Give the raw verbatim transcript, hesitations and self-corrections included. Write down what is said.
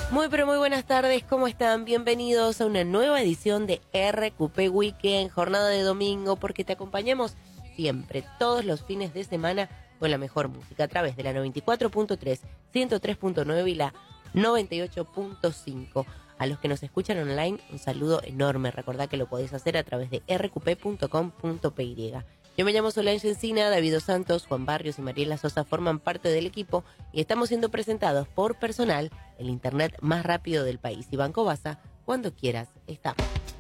Muy pero muy buenas tardes, ¿cómo están? Bienvenidos a una nueva edición de R Q P Weekend, jornada de domingo, porque te acompañamos siempre, todos los fines de semana, con la mejor música a través de la noventa y cuatro punto tres, ciento tres punto nueve y la noventa y ocho punto cinco. A los que nos escuchan online, un saludo enorme. Recordá que lo podés hacer a través de r q p punto com punto p y. Yo me llamo Solange Encina, David Dos Santos, Juan Barrios y Mariela Sosa forman parte del equipo y estamos siendo presentados por Personal, el internet más rápido del país. Y Banco Baza, cuando quieras, estamos.